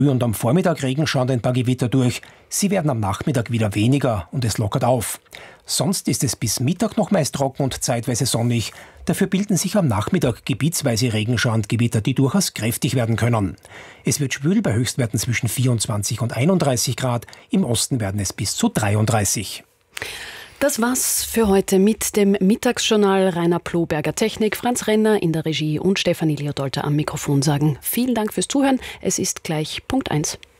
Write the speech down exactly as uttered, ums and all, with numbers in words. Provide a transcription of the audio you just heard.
Und am Vormittag Regenschauer und ein paar Gewitter durch. Sie werden am Nachmittag wieder weniger und es lockert auf. Sonst ist es bis Mittag noch meist trocken und zeitweise sonnig. Dafür bilden sich am Nachmittag gebietsweise Regenschauer und Gewitter, die durchaus kräftig werden können. Es wird schwül bei Höchstwerten zwischen vierundzwanzig und einunddreißig Grad. Im Osten werden es bis zu dreiunddreißig. Das war's für heute mit dem Mittagsjournal. Rainer Ploberger Technik, Franz Renner in der Regie und Stefanie Leodolter am Mikrofon sagen vielen Dank fürs Zuhören. Es ist gleich Punkt eins.